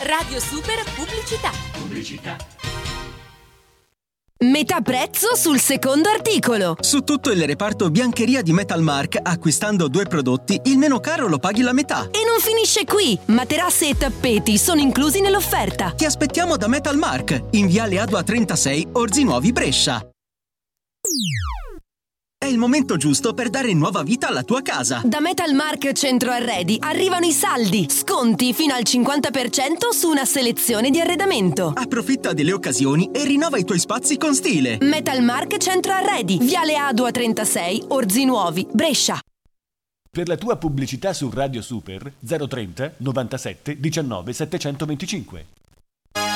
Radio Super Pubblicità. Metà prezzo sul secondo articolo. Su tutto il reparto biancheria di Metalmark, acquistando 2 prodotti, il meno caro lo paghi la metà. E non finisce qui. Materasse e tappeti sono inclusi nell'offerta. Ti aspettiamo da Metalmark, in viale Adua 36, Orzinuovi, Brescia. È il momento giusto per dare nuova vita alla tua casa. Da Metalmark Centro Arredi arrivano i saldi. Sconti fino al 50% su una selezione di arredamento. Approfitta delle occasioni e rinnova i tuoi spazi con stile. Metalmark Centro Arredi, viale Adua 36, Orzinuovi, Brescia. Per la tua pubblicità su Radio Super 030 97 19 725.